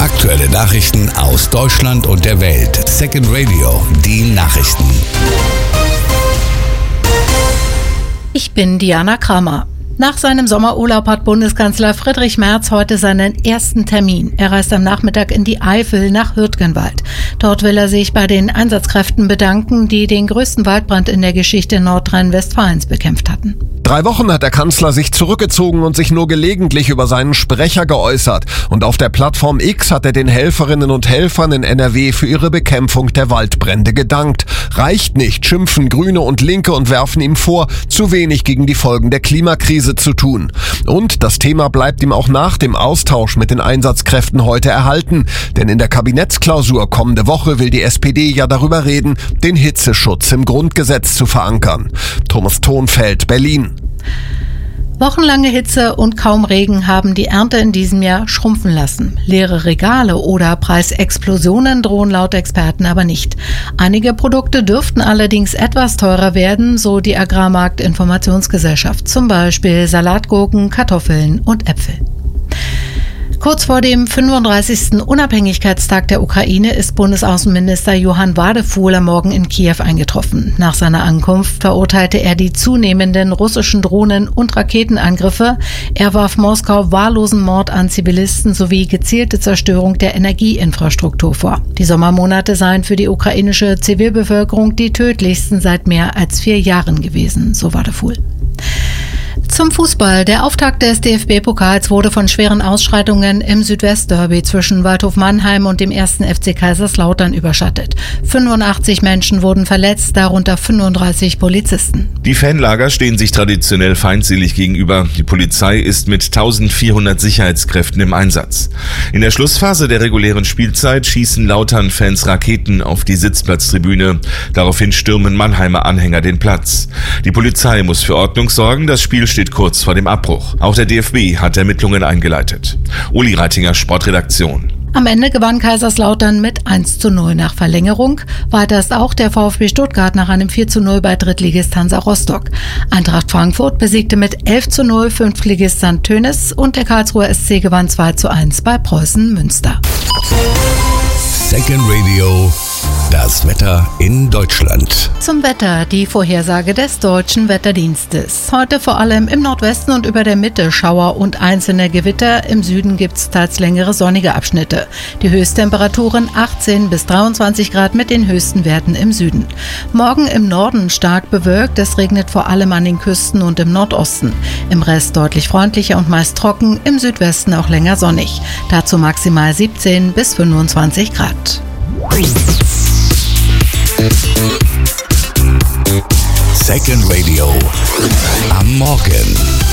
Aktuelle Nachrichten aus Deutschland und der Welt. Second Radio, die Nachrichten. Ich bin Diana Kramer. Nach seinem Sommerurlaub hat Bundeskanzler Friedrich Merz heute seinen ersten Termin. Er reist am Nachmittag in die Eifel nach Hürtgenwald. Dort will er sich bei den Einsatzkräften bedanken, die den größten Waldbrand in der Geschichte Nordrhein-Westfalens bekämpft hatten. 3 Wochen hat der Kanzler sich zurückgezogen und sich nur gelegentlich über seinen Sprecher geäußert. Und auf der Plattform X hat er den Helferinnen und Helfern in NRW für ihre Bekämpfung der Waldbrände gedankt. Reicht nicht, schimpfen Grüne und Linke und werfen ihm vor, zu wenig gegen die Folgen der Klimakrise zu tun. Und das Thema bleibt ihm auch nach dem Austausch mit den Einsatzkräften heute erhalten. Denn in der Kabinettsklausur kommende Woche will die SPD ja darüber reden, den Hitzeschutz im Grundgesetz zu verankern. Thomas Thonfeld, Berlin. Wochenlange Hitze und kaum Regen haben die Ernte in diesem Jahr schrumpfen lassen. Leere Regale oder Preisexplosionen drohen laut Experten aber nicht. Einige Produkte dürften allerdings etwas teurer werden, so die Agrarmarkt-Informationsgesellschaft. Zum Beispiel Salatgurken, Kartoffeln und Äpfel. Kurz vor dem 35. Unabhängigkeitstag der Ukraine ist Bundesaußenminister Johann Wadefuhl am Morgen in Kiew eingetroffen. Nach seiner Ankunft verurteilte er die zunehmenden russischen Drohnen- und Raketenangriffe. Er warf Moskau wahllosen Mord an Zivilisten sowie gezielte Zerstörung der Energieinfrastruktur vor. Die Sommermonate seien für die ukrainische Zivilbevölkerung die tödlichsten seit mehr als 4 Jahren gewesen, so Wadefuhl. Zum Fußball. Der Auftakt des DFB-Pokals wurde von schweren Ausschreitungen im Südwestderby zwischen Waldhof Mannheim und dem 1. FC Kaiserslautern überschattet. 85 Menschen wurden verletzt, darunter 35 Polizisten. Die Fanlager stehen sich traditionell feindselig gegenüber. Die Polizei ist mit 1400 Sicherheitskräften im Einsatz. In der Schlussphase der regulären Spielzeit schießen Lautern-Fans Raketen auf die Sitzplatztribüne. Daraufhin stürmen Mannheimer Anhänger den Platz. Die Polizei muss für Ordnung sorgen. Das Spiel steht kurz vor dem Abbruch. Auch der DFB hat Ermittlungen eingeleitet. Uli Reitinger, Sportredaktion. Am Ende gewann Kaiserslautern mit 1:0 nach Verlängerung. Weiter ist auch der VfB Stuttgart nach einem 4:0 bei Drittligist Hansa Rostock. Eintracht Frankfurt besiegte mit 11:0 Fünftligist St. Tönis und der Karlsruher SC gewann 2:1 bei Preußen Münster. Second Radio, das Wetter in Deutschland. Zum Wetter die Vorhersage des Deutschen Wetterdienstes. Heute vor allem im Nordwesten und über der Mitte Schauer und einzelne Gewitter. Im Süden gibt es teils längere sonnige Abschnitte. Die Höchsttemperaturen 18 bis 23 Grad mit den höchsten Werten im Süden. Morgen im Norden stark bewölkt. Es regnet vor allem an den Küsten und im Nordosten. Im Rest deutlich freundlicher und meist trocken. Im Südwesten auch länger sonnig. Dazu maximal 17 bis 25 Grad. Second Radio am Morgen.